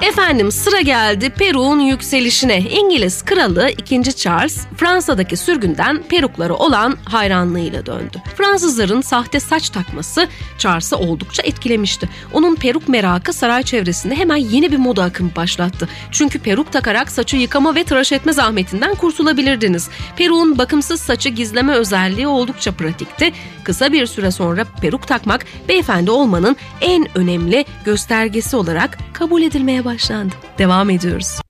Efendim sıra geldi perukun yükselişine. İngiliz kralı 2. Charles Fransa'daki sürgünden perukları olan hayranlığıyla döndü. Fransızların sahte saç takması Charles'ı oldukça etkilemişti. Onun peruk merakı saray çevresinde hemen yeni bir moda akımı başlattı. Çünkü peruk takarak saçı yıkama ve tıraş etme zahmetinden kurtulabilirdiniz. Perukun bakımsız saçı gizleme özelliği oldukça pratikti. Kısa bir süre sonra peruk takmak beyefendi olmanın en önemli göstergesi olarak kabul edilmeye başlandı. Devam ediyoruz.